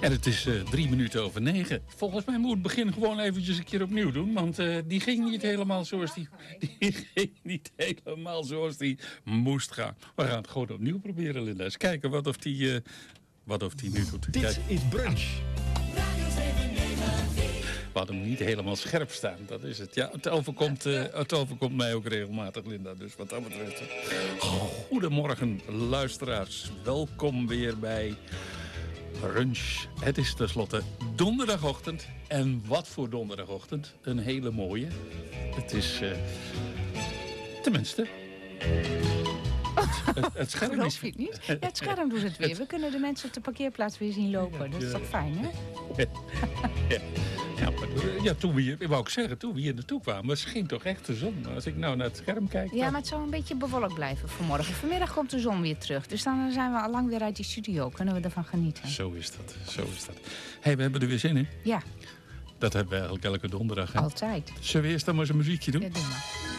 En het is 9:03. Volgens mij moet het begin gewoon eventjes een keer opnieuw doen. Want die ging niet helemaal zoals die moest gaan. We gaan het gewoon opnieuw proberen, Linda. Eens kijken wat of die nu doet. Dit is Brunch. We hadden hem niet helemaal scherp staan, dat is het. Ja, het overkomt mij ook regelmatig, Linda. Dus wat dat betreft. Goedemorgen, luisteraars. Welkom weer bij Brunch. Het is tenslotte donderdagochtend. En wat voor donderdagochtend. Een hele mooie. Het is... tenminste... Het scherm Geloof is... je het niet? Ja, het scherm doet het weer. We kunnen de mensen op de parkeerplaats weer zien lopen. Dat is toch fijn, hè? Ja, toen we hier naartoe kwamen, scheen toch echt de zon. Als ik nou naar het scherm kijk... Ja, maar het zal een beetje bewolkt blijven vanmorgen. Vanmiddag komt de zon weer terug. Dus dan zijn we al lang weer uit die studio. Kunnen we ervan genieten. Zo is dat. Hey, we hebben er weer zin in. Ja. Dat hebben we eigenlijk elke donderdag. Hè? Altijd. Zullen we eerst dan maar eens een muziekje doen? Ja, doe maar.